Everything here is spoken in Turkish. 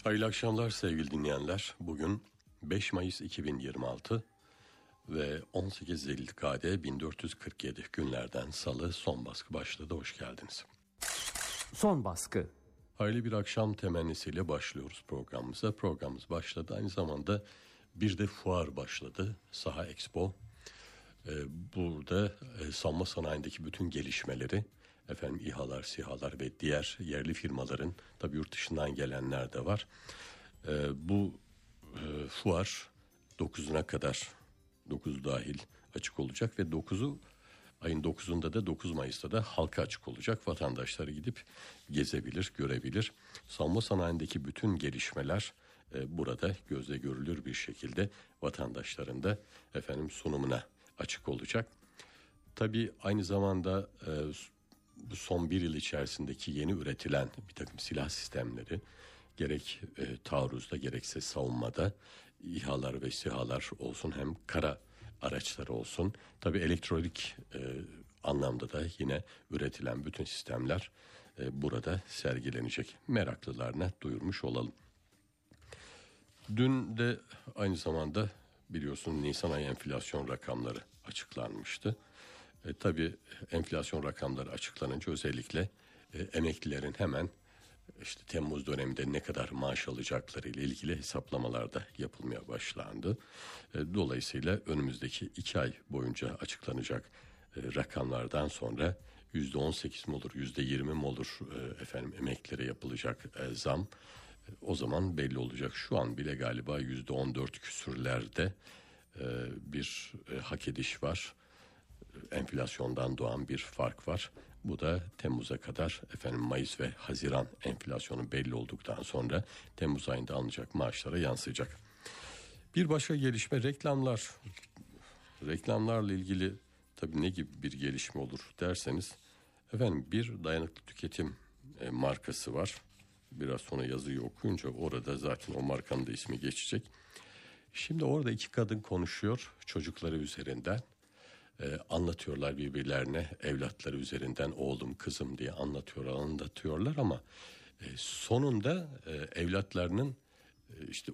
Hayırlı akşamlar sevgili dinleyenler. Bugün 5 Mayıs 2026 ve 18 Zilkade 1447 günlerden Salı son baskı başladı. Hoş geldiniz. Son baskı. Hayırlı bir akşam temennisiyle başlıyoruz programımıza. Programımız başladı. Aynı zamanda bir de fuar başladı. Saha Expo. Burada savunma sanayindeki bütün gelişmeleri, İHA'lar, SİHA'lar ve diğer yerli firmaların, tabii yurt dışından gelenler de var. Bu fuar 9'una kadar, 9 dahil açık olacak ve ayın 9'unda da 9 Mayıs'ta da halka açık olacak. Vatandaşları gidip gezebilir, görebilir. Savunma sanayindeki bütün gelişmeler burada gözle görülür bir şekilde vatandaşların da sunumuna açık olacak. Tabii aynı zamanda bu son bir yıl içerisindeki yeni üretilen bir takım silah sistemleri, gerek taarruzda gerekse savunmada İHA'lar ve SİHA'lar olsun, hem kara araçları olsun. Tabii elektronik anlamda da yine üretilen bütün sistemler burada sergilenecek. Meraklılarına duyurmuş olalım. Dün de aynı zamanda biliyorsun Nisan ayı enflasyon rakamları açıklanmıştı. Tabii enflasyon rakamları açıklanınca özellikle emeklilerin hemen Temmuz döneminde ne kadar maaş alacakları ile ilgili hesaplamalar da yapılmaya başlandı. Dolayısıyla önümüzdeki 2 ay boyunca açıklanacak rakamlardan sonra %18 mi olur, %20 mi olur emeklilere yapılacak zam, o zaman belli olacak. Şu an bile galiba %14 küsürlerde bir hak ediş var. Enflasyondan doğan bir fark var. Bu da Temmuz'a kadar Mayıs ve Haziran enflasyonu belli olduktan sonra Temmuz ayında alınacak maaşlara yansıyacak. Bir başka gelişme reklamlar. Reklamlarla ilgili tabii ne gibi bir gelişme olur derseniz, bir dayanıklı tüketim markası var. Biraz sonra yazıyı okuyunca orada zaten o markanın da ismi geçecek. Şimdi orada 2 kadın konuşuyor çocukları üzerinden. Anlatıyorlar birbirlerine, evlatları üzerinden oğlum kızım diye anlatıyorlar ama sonunda evlatlarının